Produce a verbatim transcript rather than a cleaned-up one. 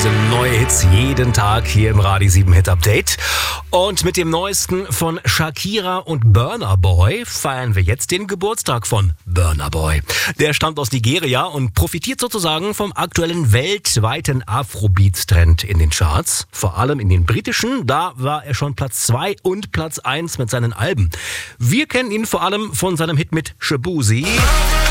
beziehungsweise neue Hits jeden Tag hier im Radio sieben Hit Update. Und mit dem neuesten von Shakira und Burna Boy feiern wir jetzt den Geburtstag von Burna Boy. Der stammt aus Nigeria und profitiert sozusagen vom aktuellen weltweiten Afrobeats-Trend in den Charts. Vor allem in den britischen, da war er schon Platz zwei und Platz eins mit seinen Alben. Wir kennen ihn vor allem von seinem Hit mit Shaboozey.